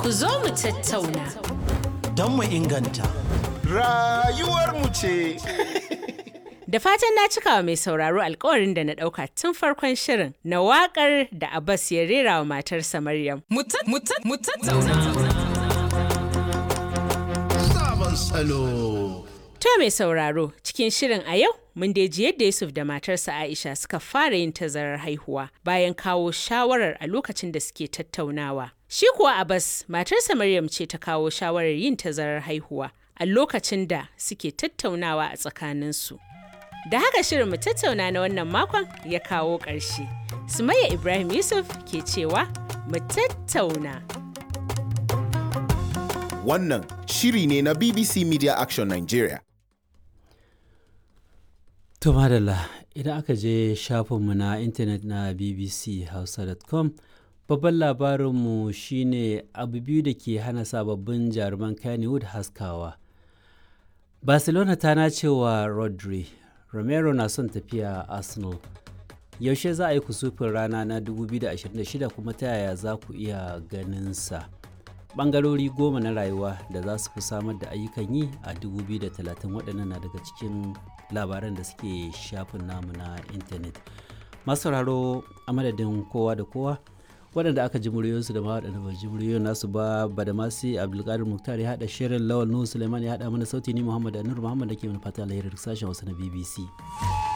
Ku zo mu tattauna. Don mu inganta. Rayuwarmu ce. Da fatan na cikawa mai sauraro alkawarin da na ɗauka tun farkon shirin na waƙar da Abbas ya rera wa matarsa Maryam. Mu tattauna. Sabon salo. To mai sauraro, cikin shirin a yau mun dai ji yadda Yusuf da matarsa Aisha suka fara yin tazarar haihuwa bayan kawo shawarar a lokacin da suke tattaunawa. Shi kuwa Abbas, matarsa Maryam ce ta kawo shawarar yin tazarar haihuwa a lokacin da suke tattaunawa a tsakaninsu. Da haka shirin mu tattauna na wannan makon ya kawo ƙarshe. Sumayya Ibrahim Yusuf ke cewa mu tattauna. Wannan shiri ne na BBC Media Action Nigeria. To madalla, idan aka je shafinmu na intanet na bbchausa.com, babban labarinmu shine abu biyu da ke hana sababbin jaruman Kannywood haskawa. Barcelona ta nace wa Rodri, Romero na son tafiya Arsenal. Yaushe za a yi kusufin rana na 2026 kuma ta yaya za ku iya ganinsa? Ɓangarori 10 na rayuwa da za su fi samar da ayyukan yi a 2030 waɗannan na daga cikin labaran da suke shafin namu na intanet. Masu sauraro a madadin kowa da kowa waɗanda aka ji muryoyinsu da ma waɗanda ba ji muryoyin nasu ba, Badamasi Abdulkadir Muktar ya haɗa shirin, Lawal Nuhu Suleiman ya haɗa mana sauti, ni Muhammad Anur Muhammad da ke mana fata alheri sashen Hausa na BBC.